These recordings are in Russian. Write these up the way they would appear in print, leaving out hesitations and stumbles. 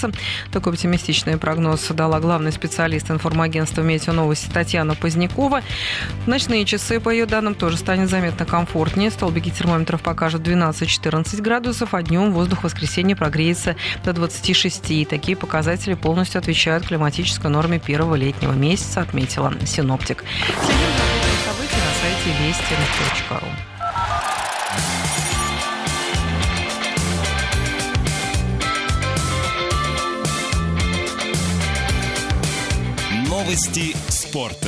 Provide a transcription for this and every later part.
ожидается. Такой оптимистичный прогноз дала главный специалист информагентства «Метеоновости» Татьяна Позднякова. В ночные часы, по ее данным, тоже станет заметно комфортнее. Столбики термометров покажут 12-14 градусов, а днем воздух в воскресенье прогреется до 26. И такие показатели полностью отвечают климатической норме первого летнего месяца, отметила синоптик. Следим за событиями на сайте вести.ру. Новости спорта.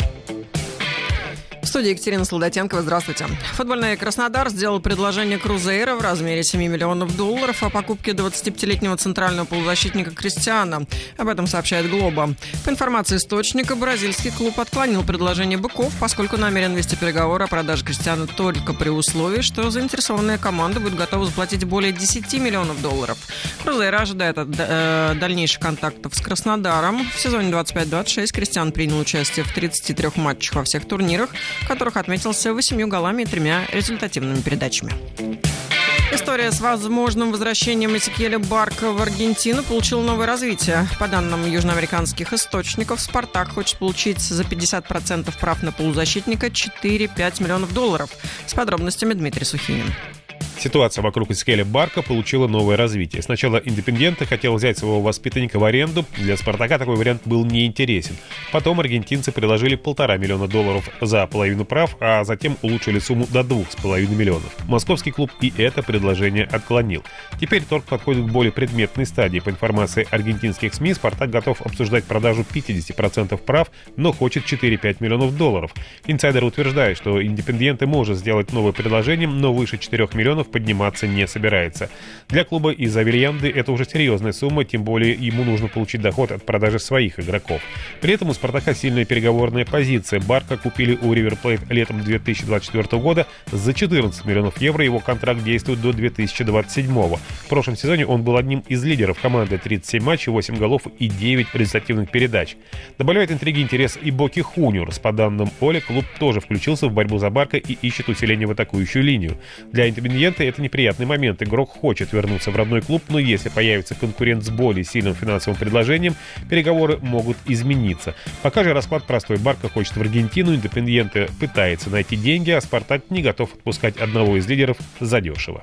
В студии Екатерина Солдатенкова. Здравствуйте. Футбольный Краснодар сделал предложение Крузейро в размере $7 миллионов о покупке 25-летнего центрального полузащитника Кристиана. Об этом сообщает Глоба. По информации источника, бразильский клуб отклонил предложение быков, поскольку намерен вести переговоры о продаже Кристиана только при условии, что заинтересованная команда будет готова заплатить более $10 миллионов. Крузейро ожидает дальнейших контактов с Краснодаром. В сезоне 25-26 Кристиан принял участие в 33 матчах во всех турнирах, в которых отметился 8 голами и 3 результативными передачами. История с возможным возвращением Эзекиэля Барка в Аргентину получила новое развитие. По данным южноамериканских источников, «Спартак» хочет получить за 50% прав на полузащитника $4-5 миллионов. С подробностями Дмитрий Сухинин. Ситуация вокруг Эзекиэля Барка получила новое развитие. Сначала «Индепенденте» хотел взять своего воспитанника в аренду. Для «Спартака» такой вариант был неинтересен. Потом аргентинцы предложили $1,5 миллиона за половину прав, а затем улучшили сумму до $2,5 миллионов. Московский клуб и это предложение отклонил. Теперь торг подходит к более предметной стадии. По информации аргентинских СМИ, «Спартак» готов обсуждать продажу 50% прав, но хочет $4-5 миллионов. Инсайдер утверждает, что «Индепенденте» может сделать новое предложение, но выше $4 миллионов подниматься не собирается. Для клуба из Авельянды это уже серьезная сумма, тем более ему нужно получить доход от продажи своих игроков. При этом у «Спартака» сильная переговорная позиция. Барка купили у Ривер Плейт летом 2024 года за €14 миллионов. Его контракт действует до 2027. В прошлом сезоне он был одним из лидеров команды: 37 матчей, 8 голов и 9 результативных передач. Добавляет интриги интерес и Боки Хуниорс. По данным Оли, клуб тоже включился в борьбу за Барка и ищет усиление в атакующую линию. Для «Индепенденте» это неприятный момент. Игрок хочет вернуться в родной клуб, но если появится конкурент с более сильным финансовым предложением, переговоры могут измениться. Пока же расклад простой. Барка хочет в Аргентину, «Индепенденте» пытается найти деньги, а «Спартак» не готов отпускать одного из лидеров задешево.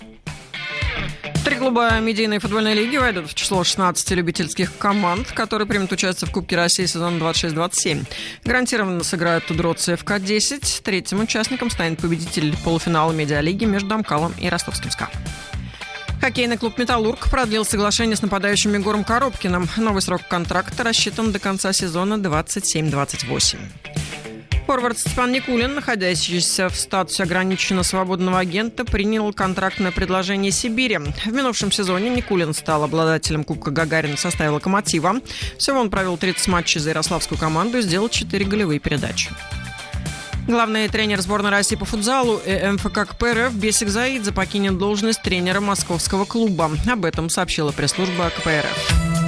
3 клуба медийной футбольной лиги войдут в число 16 любительских команд, которые примут участие в Кубке России сезона 26-27. Гарантированно сыграют Тудро ЦФК-10. Третьим участником станет победитель полуфинала медиалиги между Амкалом и Ростовским СКА. Хоккейный клуб «Металлург» продлил соглашение с нападающим Егором Коробкиным. Новый срок контракта рассчитан до конца сезона 27-28. Форвард Степан Никулин, находящийся в статусе ограниченно свободного агента, принял контрактное предложение Сибири. В минувшем сезоне Никулин стал обладателем Кубка Гагарина в составе «Локомотива». Всего он провел 30 матчей за ярославскую команду и сделал 4 голевые передачи. Главный тренер сборной России по футзалу МФК КПРФ Бесик Заидзе покинет должность тренера московского клуба. Об этом сообщила пресс-служба КПРФ.